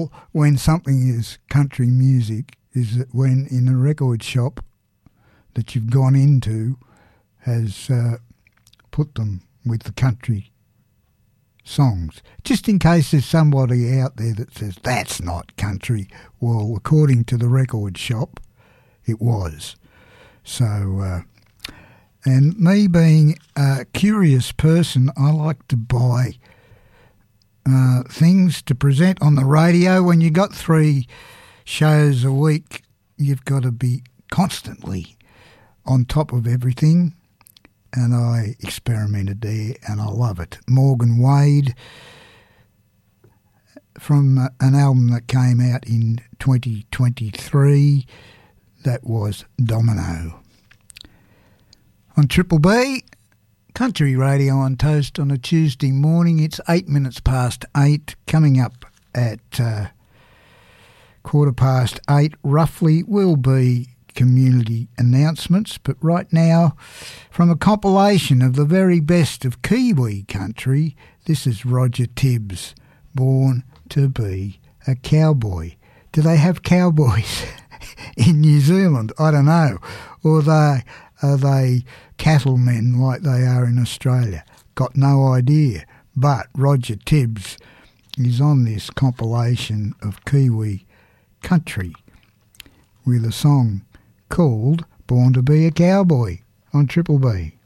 tell when something is country music is that when in a record shop that you've gone into has put them with the country songs. Just in case there's somebody out there that says, that's not country. Well, according to the record shop, it was. So, and me being a curious person, I like to buy things to present on the radio. When you got 3 shows a week, you've got to be constantly on top of everything. And I experimented there, and I love it. Morgan Wade, from an album that came out in 2023, that was Domino. On Triple B, Country Radio on Toast on a Tuesday morning. It's 8 minutes past 8, coming up at 8:15 roughly will be community announcements, but right now, from a compilation of the very best of Kiwi country, this is Roger Tibbs, Born to Be a Cowboy. Do they have cowboys in New Zealand? I don't know. Or are they cattlemen like they are in Australia? Got no idea. But Roger Tibbs is on this compilation of Kiwi country with a song called Born to Be a Cowboy on Triple B.